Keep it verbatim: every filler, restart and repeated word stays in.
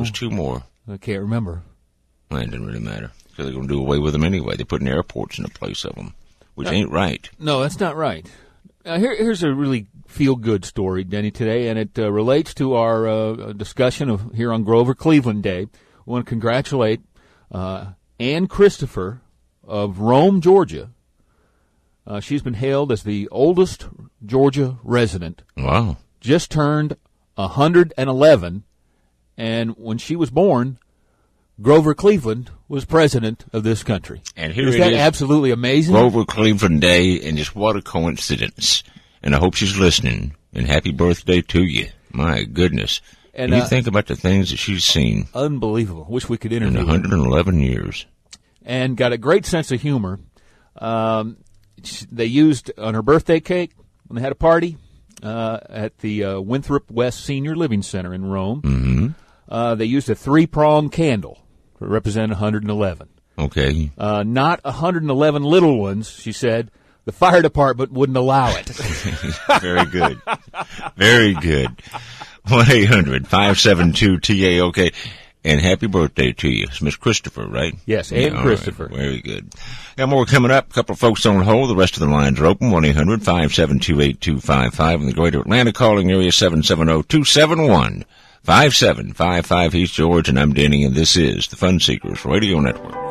was two more? I can't remember. Well, it didn't really matter because they're going to do away with them anyway. They're putting airports in the place of them, which Uh, ain't right. No, that's not right. Uh, here, here's a really feel-good story, Denny, today, and it uh, relates to our uh, discussion of here on Grover Cleveland Day. We want to congratulate uh, Ann Christopher of Rome, Georgia. Uh, she's been hailed as the oldest Georgia resident. Wow. Just turned one hundred eleven, and when she was born, Grover Cleveland was president of this country. And here is it that is, absolutely amazing? Grover Cleveland Day, and just what a coincidence. And I hope she's listening, and happy birthday to you. My goodness. And Can you uh, think about the things that she's seen unbelievable. Wish we could in interview one her. hundred eleven years. And got a great sense of humor. Um, they used on her birthday cake when they had a party uh, at the uh, Winthrop West Senior Living Center in Rome. Mm-hmm. Uh, they used a three-pronged candle to represent one hundred eleven. Okay. Uh, not one hundred eleven little ones, she said. The fire department wouldn't allow it. Very good. Very good. one eight hundred five seven two T A O K. And happy birthday to you. It's Miss Christopher, right? Yes, Ann Yeah, Christopher. Right. Very good. Got more coming up. A couple of folks on hold. The rest of the lines are open. one eight hundred five seven two eight two five five. In the greater Atlanta calling area, seven seven zero two seven one five seven five five. He's George, and I'm Danny, and this is the Fun Seekers Radio Network.